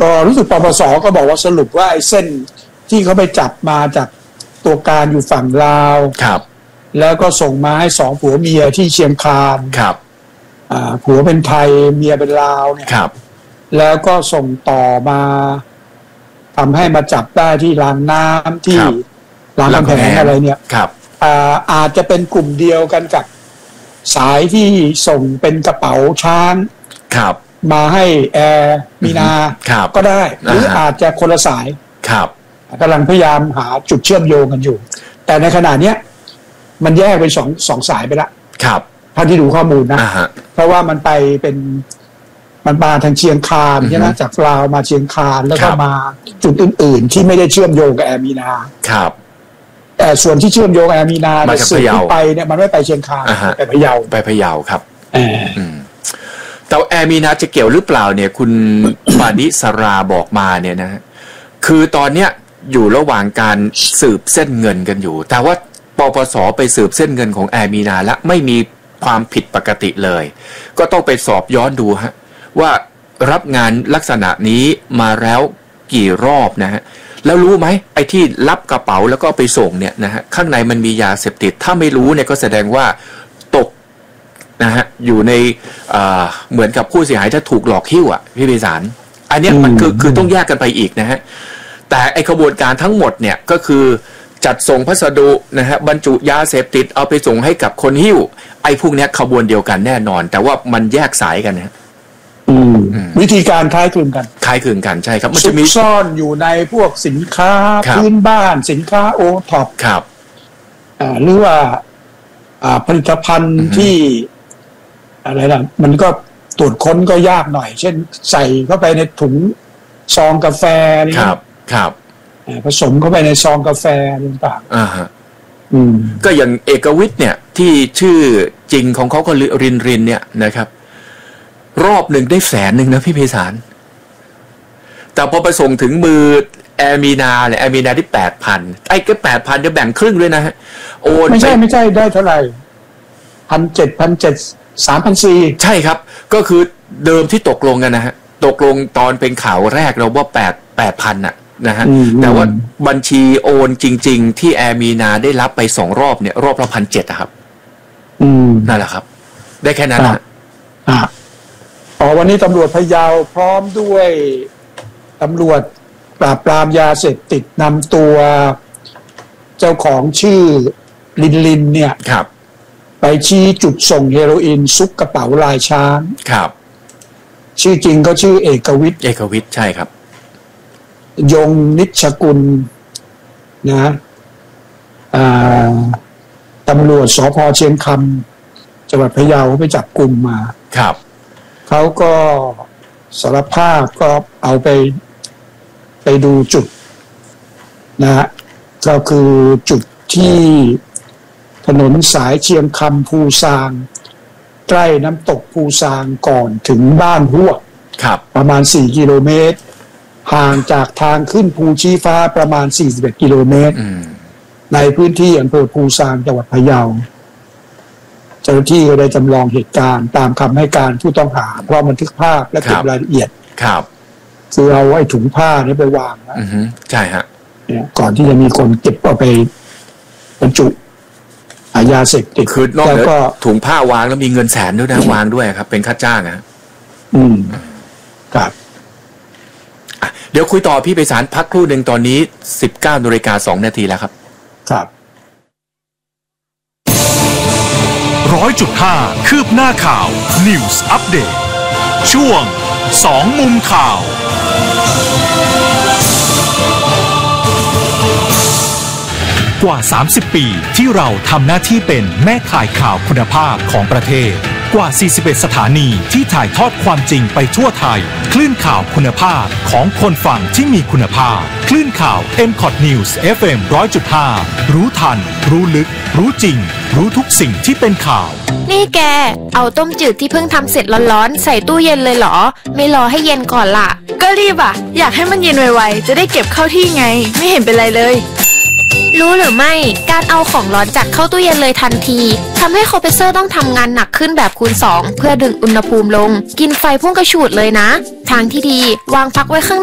ก็รู้สึกปปส.ก็บอกว่าสรุปว่าไอ้เส้นที่เขาไปจับมาจากตัวการอยู่ฝั่งลาวครับแล้วก็ส่งมาให้2ผัวเมียที่เชียงคานครับผัวเป็นไทยเมียเป็นลาวเนี่ยครับแล้วก็ส่งต่อมาทำให้มาจับได้ที่รางน้ำที่รามคำแหงอะไรเนี่ยครับอาจจะเป็นกลุ่มเดียวกันกับสายที่ส่งเป็นกระเป๋าช้างครับมาให้แอร์มีนาก็ได้หรืออาจจะคนละสายครับกำลังพยายามหาจุดเชื่อมโยงกันอยู่แต่ในขณะนี้มันแยกเป็นสองสายไปละครับท่านที่ดูข้อมูลนะเพราะว่ามันไปเป็นมันมาทางเชียงคานใช่ไหมจากลาวมาเชียงคานแล้วก็มาจุดอื่นๆที่ไม่ได้เชื่อมโยงกับแอร์มีนาครับแต่ส่วนที่เชื่อมโยงแอร์มีนาในสื่อที่ไปเนี่ยมันไม่ไปเชียงคานไปพะเยาครับแต่แอร์มีนาจะเกี่ยวหรือเปล่าเนี่ยคุณปานิสราบอกมาเนี่ยนะคือตอนเนี้ยอยู่ระหว่างการสืบเส้นเงินกันอยู่แต่ว่าปปส.ไปสืบเส้นเงินของแอร์มีนาและไม่มีความผิดปกติเลยก็ต้องไปสอบย้อนดูฮะว่ารับงานลักษณะนี้มาแล้วกี่รอบนะฮะแล้วรู้ไหมไอ้ที่รับกระเป๋าแล้วก็ไปส่งเนี่ยนะฮะข้างในมันมียาเสพติดถ้าไม่รู้เนี่ยก็แสดงว่าตกนะฮะอยู่ในเหมือนกับผู้เสียหายถ้าถูกหลอกหิ้วอ่ะพี่พิสารอันนี้มันคือต้องแยกกันไปอีกนะฮะแต่ไอ้ขบวนการทั้งหมดเนี่ยก็คือจัดส่งพัสดุนะฮะบรรจุยาเสพติดเอาไปส่งให้กับคนหิ้วไอ้พวกนี้ขบวนเดียวกันแน่นอนแต่ว่ามันแยกสายกันนะวิธีการคล้ายคลึงกันใช่ครับมันจะมีซ่อนอยู่ในพวกสินค้าพื้นบ้านสินค้าโอท็อปครับหรือว่าผลิตภัณฑ์ที่อะไรล่ะมันก็ตรวจค้นก็ยากหน่อยเช่นใส่เข้าไปในถุงซองกาแฟครับผสมเข้าไปในซองกาแฟต่างๆก็อย่างเอกวิทย์เนี่ยที่ชื่อจริงของเขาก็รินเนี่ยนะครับรอบหนึ่งได้100,000นะพี่เพศารแต่พอไปส่งถึงมือแอร์มีนาเนี่ยแอร์มีนาได้ 8,000 ไอ้ก็ 8,000 จะแบ่งครึ่งด้วยนะฮะโอนไม่ใช่ได้เท่าไหร่ 1,700 3,400 ใช่ครับก็คือเดิมที่ตกลงกันนะฮะตกลงตอนเป็นข่าวแรกเราว่า8,000 น่ะนะฮะแต่ว่าบัญชีโอนจริงๆที่แอร์มีนาได้รับไป2รอบเนี่ยรอบละ 1,700 ครับนั่นแหละครับได้แค่นั้นนะวันนี้ตำรวจพะเยาพร้อมด้วยตำรวจปราบปรามยาเสพติดนำตัวเจ้าของชื่อลินเนี่ยไปชี้จุดส่งเฮโรอีนซุกกระเป๋าลายช้างครับชื่อจริงก็ชื่อเอกวิทย์ใช่ครับยงนิชกุลนะตำรวจสภ.เชียงคำจังหวัดพะเยาไปจับกุมมาครับเขาก็สารภาพก็เอาไปดูจุดนะฮะก็คือจุดที่ถนนสายเชียงคำภูซางใกล้น้ำตกภูซางก่อนถึงบ้านหัวประมาณ4 กิโลเมตรห่างจากทางขึ้นภูชีฟ้าประมาณ41 กิโลเมตรในพื้นที่อำเภอภูซางจังหวัดพะเยาเจ้าหน้าที่ก็ได้จำลองเหตุการณ์ตามคำให้การผู้ต้องหาพร้อมบันทึกภาพและเก็บรายละเอียดคือเอาไอ้ถุงผ้านี้ไปวางนะใช่ฮะเนี่ยก่อนที่จะมีคนเก็บเอาไปบรรจุยาเสพติดคือนอกจากถุงผ้าวางแล้วมีเงิน100,000ด้วยนะวางด้วยครับเป็นค่าจ้างครับเดี๋ยวคุยต่อพี่ไปสารพักครู่หนึ่งตอนนี้ 19:02 นาทีแล้วครับครับ 100.5 คืบหน้าข่าว News Update ช่วง2มุมข่าวกว่า30 ปีที่เราทำหน้าที่เป็นแม่ข่ายข่าวคุณภาพของประเทศกว่า41สถานีที่ถ่ายทอดความจริงไปทั่วไทยคลื่นข่าวคุณภาพของคนฟังที่มีคุณภาพคลื่นข่าว MCOT News FM 100.5 รู้ทันรู้ลึกรู้จริงรู้ทุกสิ่งที่เป็นข่าวนี่แกเอาต้มจืดที่เพิ่งทำเสร็จร้อนๆใส่ตู้เย็นเลยเหรอไม่รอให้เย็นก่อนล่ะก็รีบอยากให้มันเย็นไวๆจะได้เก็บเข้าที่ไงไม่เห็นเป็นไรเลยรู้หรือไม่การเอาของร้อนจากเข้าตู้เย็นเลยทันทีทำให้คอมเพรสเซอร์ต้องทำงานหนักขึ้นแบบคูณ2เพื่อดึงอุณหภูมิลงกินไฟพุ่งกระฉูดเลยนะทางที่ดีวางพักไว้ข้าง